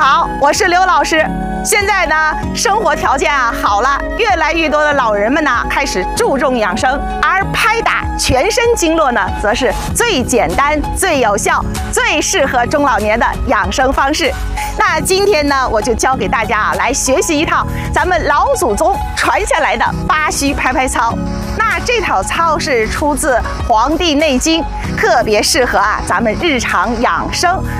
好，我是刘老师。现在呢，生活条件好了，越来越多的老人们呢开始注重养生，而拍打全身经络呢，则是最简单、最有效、最适合中老年的养生方式。那今天呢，我就教给大家来学习一套咱们老祖宗传下来的巴西拍拍操。那这套操是出自《黄帝内经》，特别适合咱们日常养生。